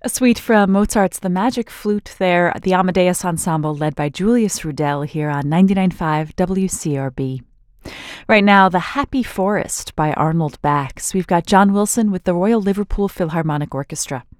A suite from Mozart's The Magic Flute there, the Amadeus Ensemble led by Julius Rudel here on 99.5 WCRB. Right now, The Happy Forest by Arnold Bax. We've got John Wilson with the Royal Liverpool Philharmonic Orchestra.